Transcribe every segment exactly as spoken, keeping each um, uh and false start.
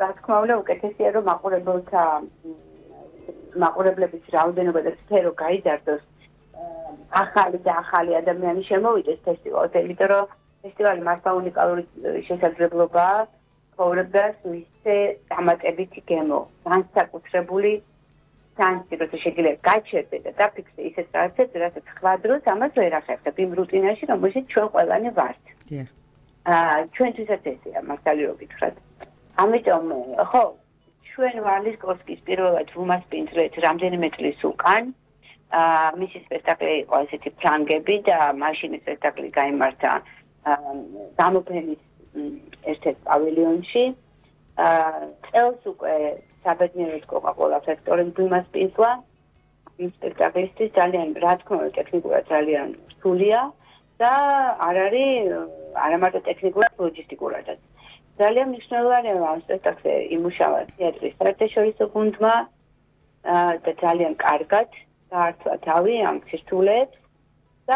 რა თქმა უნდა, უკეთესია რომ მაყურებელთა მაყურებლების რაოდენობა და სფერო გაიზარდოს, ახალი და ახალი ადამიანი შემოვიდეს ფესტივალზე, იმიტომ რომ ფესტივალი მართლა უნიკალური შესაძლებლობაა ცხოვრებას მისცე დამატებითი გემო, განსაკუთრებული სანსი, როცა შეგიძლია გაჩერდე და დაფიქსე ისეთ რაღაცებს, რასაც სხვა დროს ამას ვერ ახერხებ იმ რუტინაში, რომელშიც ჩვენ ყველანი ვართ. დიახ. აა ჩვენთვისაც ესეა მართალი რო გითხრათ. ამიტომ ხო, ჩვენ ვალის კოსკის პირველად ვუმასპინძლეთ რამდენიმე წლის უკან. აა მისი სპექტაკლი იყო ესეთი ფრანგები და მაშინ სპექტაკლი გაიმართა გამოფენის ერთ-ერთ პავილიონში. აა წელს უკვე საბედნიეროდ კოკა-კოლა ფექტორი ვუმასპინძლა. იმ სპექტაკლისთვის ძალიან რა თქმა უნდა ტექნიკურად ძალიან რთულია და არ არის არა მარტო ტექნიკურად, ლოჯისტიკურადაც. ძალიან მნიშვნელოვანია ამ სპექტაკლზე იმუშავა თეატრის საერთაშორისო გუნდმა და ძალიან კარგად გაართვა თავი ამ სირთულეებს და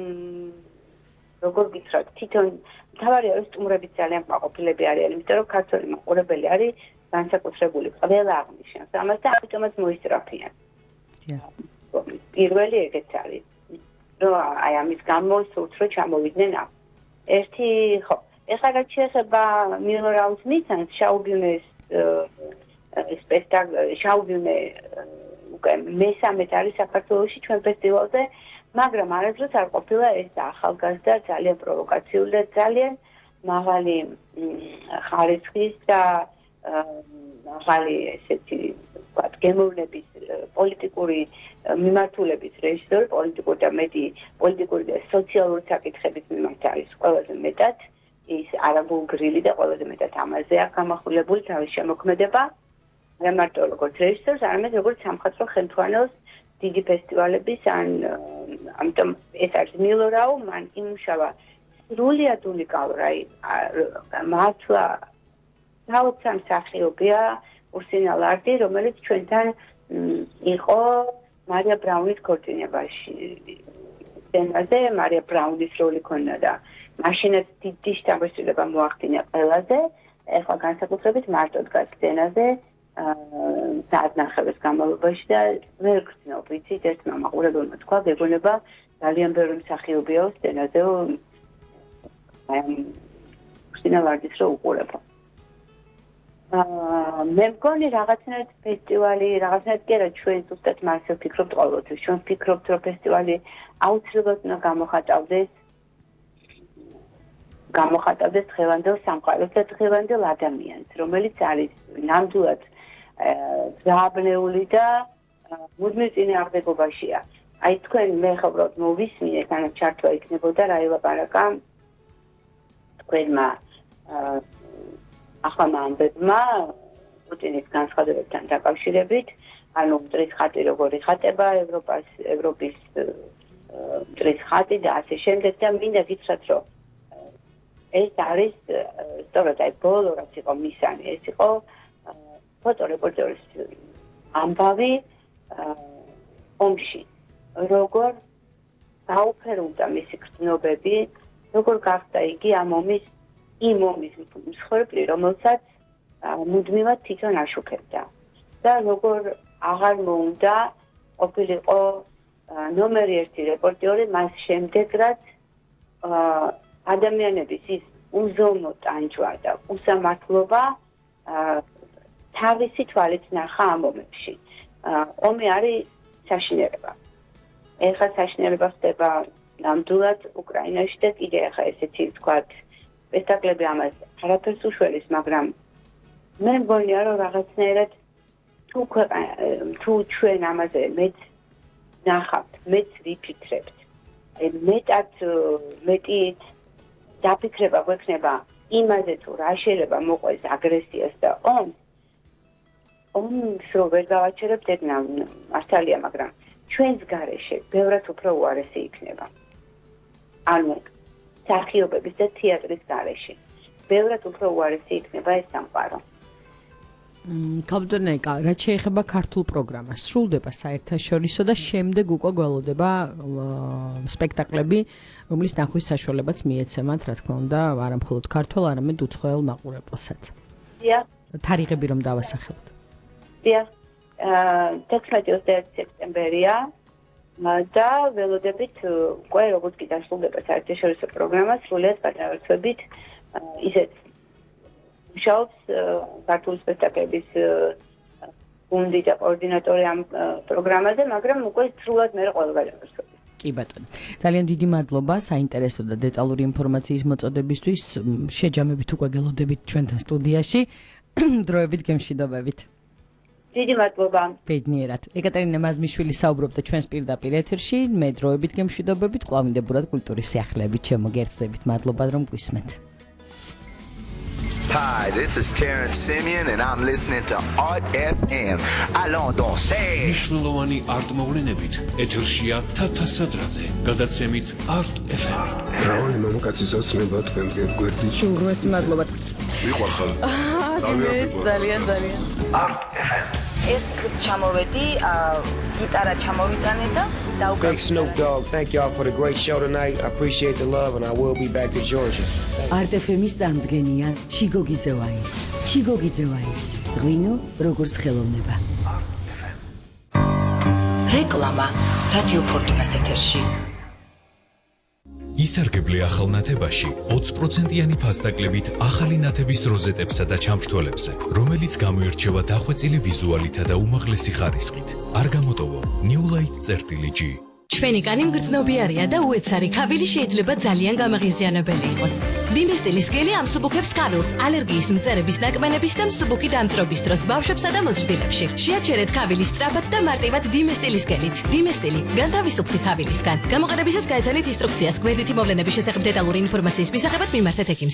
როგორ გითხრათ, თვითონ თავარია რომ სტუმრების ძალიან მაყოფილები არიან, იმიტომ რომ ქართველი მაყურებელი არის განსაკუთრებული ყველა აღნიშნავს ამას და ამიტომაც მოისწრაფიან. პირველი ეგეც არის, რომ აი ამის გამო სურთ რომ ჩამოვიდნენ ამ. ერთი ხო, ეხლა რაც შეეხება მილორაუს მისანს, შაუბიუნეს სპექტაკლი, შაუბიუნე უკვე მესამედ არის საქართველოში ჩვენ ფესტივალზე, მაგრამ არასდროს არ ყოფილა ეს ახალგაზრდა, ძალიან პროვოკაციული და ძალიან მაღალი ხარისხის და მაღალი ესეთი ვთქვათ, გემოვნების პოლიტიკური მიმართულების რეჟისორი, პოლიტიკური და მეტი პოლიტიკური და სოციალური საკითხების მიმართ არის ყველაზე მეტად ის არაბულგრილი და ყველაზე მეტად ამაზე აქვს გამახვილებული თავის შემოქმედება. არა მარტო როგორც რეჟისორს, არამედ როგორც სამხატვრო ხელმძღვანელს დიდი ფესტივალების ან ამიტომ ეს არის მილორაუ, მან იმუშავა სრულიად უნიკალური, მართლა საოცარ მსახიობია ურსინა ლარდი, რომელიც ჩვენთან იყო მარია ბრაუნის ქორწინებაში. სცენაზე მარია ბრაუნის როლი ქონდა და მაშინაც დიდი შთაბეჭდილება მოახდინა ყველაზე, ეხლა განსაკუთრებით მარტო დგას სცენაზე საათნახევრის განმავლობაში და ვერ გრძნობ, ვიცით, ერთმა მაყურებელმა თქვა, გეგონება ძალიან ბევრი მსახიობია სცენაზე, ურსინა ლარდის რო უყურებო. მე მგონი რაღაცნაირად ფესტივალი, რაღაცნაირად კი არა, ჩვენ ზუსტად მასე ვფიქრობთ ყოველთვის. ჩვენ ვფიქრობთ, რომ ფესტივალი აუცილებლად უნდა გამოხატავდეს გამოხატავდეს დღევანდელ სამყაროს და დღევანდელ ადამიანს, რომელიც არის ნამდვილად ძაბნეული და მუდმივ წინააღმდეგობაშია. აი თქვენ მე ხობროთ მოვისმინეთ, ანუ ჩართვა იქნებოდა რა ელაპარაკა თქვენმა ახალმა ამბებმა პუტინის განცხადებებთან დაკავშირებით, ანუ მტრის ხატი როგორ იხატება ევროპას, ევროპის მტრის ხატი და ასე შემდეგ და მინდა გითხრათ, რომ ეს არის სწორედ აი ბოლო რაც იყო მისანი, ეს იყო ფოტორეპორტაჟის ამბავი ომში, როგორ გაუფერულდა მისი გრძნობები, როგორ გახდა იგი ამ ომის იმ ომის მსხვერპლი, რომელსაც მუდმივად თვითონ აშუქებდა და როგორ აღარ მოუნდა ყოფილიყო ნომერი ერთი რეპორტიორი მას შემდეგ, რაც ადამიანების ის უზომო ტანჯვა და უსამართლობა თავისი თვალით ნახა ამ ომებში. ომი არის საშინელება. ეხლა საშინელება ხდება ნამდვილად უკრაინაში და კიდე ეხლა ესეთი ვთქვათ სპექტაკლები ამას არაფერს უშველის, მაგრამ მე მგონია, რომ რაღაცნაირად თუ თუ ჩვენ ამაზე მეც ნახავთ, მეც ვიფიქრებთ, მეტად მეტი დაფიქრება გვექნება იმაზე, თუ რა შეიძლება მოყვეს აგრესიას და ომს, ომს რო ვერ გავაჩერებთ, ეგ მართალია, მაგრამ ჩვენს გარეშე ბევრად უფრო უარესი იქნება. ანუ მსახიობების და თეატრის გარეშე ბევრად უფრო უარესი იქნება ეს სამყარო. კაპიტანიკა, რაც შეეხება ქართულ პროგრამას, სრულდება საერთაშორისო და შემდეგ უკვე გველოდება სპექტაკლები, რომლის ნახვის საშუალებაც მიეცემათ, რა თქმა უნდა, არა მხოლოდ ქართველ, არამედ უცხოელ მაყურებელსაც. დიახ, თარიღები რომ დავასახელოთ. დიახ, თექვსმეტი ოცდაერთი სექტემბერია და ველოდებით უკვე როგორც კი დასრულდება საერთაშორისო პროგრამა, სრულიად გადავერთვებით ისეთ მუშაობს ქართული სპექტაკლების გუნდი და კოორდინატორი ამ პროგრამაზე, მაგრამ უკვე სრულად მე ყველა გადავერთვებით. კი ბატონო. ძალიან დიდი მადლობა საინტერესო და დეტალური ინფორმაციის მოწოდებისთვის. შეჯამებით უკვე გელოდებით ჩვენთან სტუდიაში. დროებით გემშვიდობებით. დიდი მადლობა. ბედნიერად. ეკატერინე მაზმიშვილი საუბრობდა ჩვენს პირდაპირ ეთერში. მე დროებით გემშვიდობებით. კვლავინდებურად კულტურის სიახლეებით შემოგერთდებით. მადლობა რომ გვისმენთ. Hi, this is Terrence Simeon and I'm listening to Art F M. Allons danser. მნიშვნელოვანი არტ მოვლენებით ეთერშია თათა სადრაძე. გადაცემით Art F M. რავი მამაკაცის ოცნება თქვენგან გვერდით. უგროსი მადლობა. მიყვარხარ. ძალიან ძალიან. Art F M. ეს კრიც ჩამოვედი, გიტარა ჩამოვიტანე და Big Snoop Dogg, thank y'all for the great show tonight. I appreciate the love and I will be back to Georgia. Art F M-ის წარმოდგენია ჩიგო გიძევაის. ჩიგო გიძევაის. ღვინო როგორც ხელოვნება. რეკლამა რადიო ფორტუნას ეთერში. ისარგებლე ახალ ნათებაში ოცი პროცენტიანი ფასდაკლებით ახალი ნათების როზეტებსა და ჩამრთველებზე, რომელიც გამოირჩევა დახვეწილი ვიზუალითა და უმაღლესი ხარისხით. არ გამოტოვო New Light G. ჩვენი კანი მგრძნობიარია და უეცარი ქავილი შეიძლება ძალიან გამაღიზიანებელი იყოს. დინესტილის გელი ამსუბუქებს ქავილს ალერგიის მწერების ნაკმენების და მსუბუქი დამწრობის დროს ბავშვებსა და მოზრდილებში. შეაჩერეთ ქავილი სწრაფად და მარტივად დინესტილის გელით. დინესტილი განთავისუფლდი ქავილისგან. გამოყენებისას გაეცანით ინსტრუქციას. გვერდითი მოვლენების შესახებ დეტალური ინფორმაციის მისაღებად მიმართეთ ექიმს.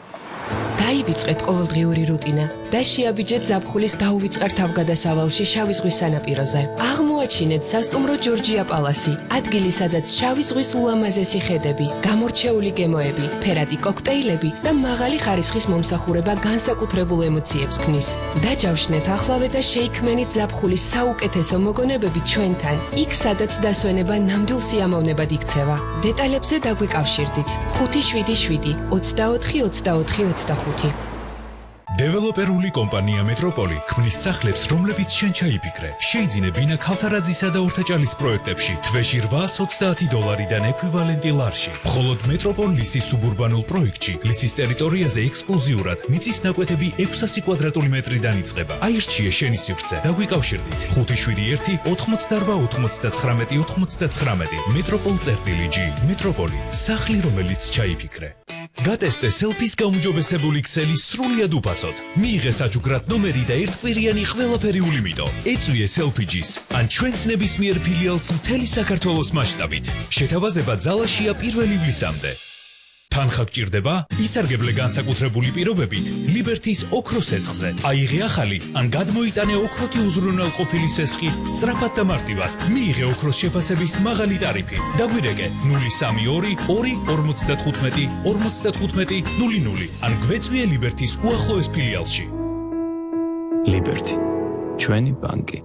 დაივიწყეთ ყოველდღიური რუტინა და შეაბიჯეთ ზაფხულის დაუვიწყარ თავგადასავალში შავი ზღვის სანაპიროზე. აღმოაჩინეთ სასტუმრო ჯორჯია პალასი, ადგილი სადაც შავი ზღვის ულამაზესი ხედები, გამორჩეული გემოები, ფერადი კოქტეილები და მაღალი ხარისხის მომსახურება განსაკუთრებულ ემოციებს ქმნის. დაჯავშნეთ ახლავე და შეიქმნით ზაფხულის საუკეთესო მოგონებები ჩვენთან, იქ სადაც დასვენება ნამდვილ სიამოვნებად იქცევა. დეტალებზე დაგვიკავშირდით. ხუთი შვიდი შვიდი ოცდაოთხი ოცდაოთხი ოცდახუთი. დეველოპერული კომპანია მეტროპოლი ქმნის სახლებს, რომლებიც შენ ჩაიფიქრე. შეიძინე ბინა ქავთარაძისა და ორთაჭალის პროექტებში თვეში რვაას ოცდაათი დოლარიდან ექვივალენტი ლარში. მხოლოდ მეტროპოლ ლისის სუბურბანულ პროექტში ლისის ტერიტორიაზე ექსკლუზიურად მიწის ნაკვეთები ექვსასი კვადრატული მეტრიდან იწყება. აირჩიე შენი სივრცე. დაგვიკავშირდით. ხუთი შვიდი ერთი ოთხმოცდარვა ოთხმოცდაცხრამეტი ოთხმოცდაცხრამეტი მეტროპოლ G. მეტროპოლი, სახლი, რომელიც ჩაიფიქრე. გატესტე სელფის გაუმჯობესებული ქსელი სრულიად უფასოდ. მიიღე საჩუქრად ნომერი და ერთკვირიანი ყველაფერი ულიმიტო. ეწვიე სელფიჯის ან ჩვენს ნებისმიერ ფილიალს მთელი საქართველოს მასშტაბით. შეთავაზება ძალაშია პირველი ივლისამდე. თანხა გჭირდება? ისარგებლე განსაკუთრებული პირობებით ლიბერთის ოქროს სესხზე. აიღე ახალი ან გადმოიტანე ოქროთი უზრუნველყოფილი სესხი სწრაფად და მარტივად. მიიღე ოქროს შეფასების მაღალი ტარიფი. დაგვირეკე ნული სამი ორი ორი ორმოცდათხუთმეტი ორმოცდათხუთმეტი ნული ნული ან გვეწვიე ლიბერთის უახლოეს ფილიალში. ლიბერთი, ჩვენი ბანკი.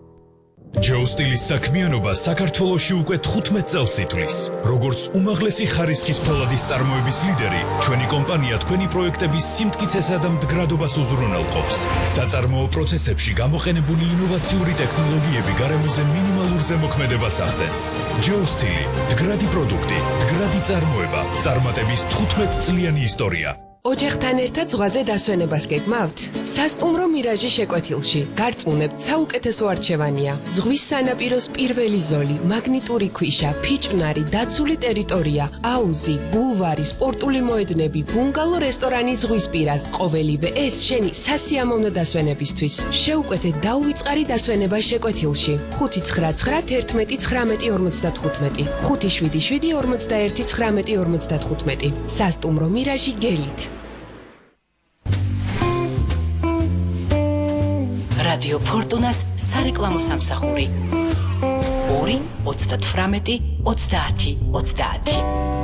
ჯოუსტილის საქმიანობა საქართველოში უკვე თხუთმეტ წელს ითვლის. როგორც უმაღლესი ხარისხის ფოლადის წარმოების ლიდერი, ჩვენი კომპანია თქვენი პროექტების სიმტკიცესა და მდგრადობას უზრუნველყოფს. საწარმოო პროცესებში გამოყენებული ინოვაციური ტექნოლოგიები გარემოზე მინიმალურ ზემოქმედებას ახდენს. ჯოუსტილი, მდგრადი პროდუქტი, მდგრადი წარმოება, წარმატების თხუთმეტ წლიანი ისტორია. ოჯახთან ერთად ზღვაზე დასვენებას გეგმავთ? სასტუმრო მირაჟი შეკვეთილში. გარწმუნებთ, საუკეთესო არჩევანია. ზღვის სანაპიროს პირველი ზოლი, მაგნიტური ქვიშა, ფიჭვნარი, დაცული ტერიტორია, აუზი, ბულვარი, სპორტული მოედნები, ბუნგალო რესტორანი ზღვის პირას. ყოველივე ეს შენი სასიამოვნო დასვენებისთვის. შეუკვეთეთ დაუვიწყარი დასვენება შეკვეთილში. ხუთი ცხრა ცხრა ერთმეტი ცხრამეტი ორმოცდათხუთმეტი ხუთი შვიდი შვიდი ორმოცდაერთი ცხრამეტი ორმოცდათხუთმეტი. სასტუმრო მირაჟი გელით. რადიო ფორტუნას სარეკლამო სამსახური ორი ოცდათვრამეტი ოცდაათი ოცდაათი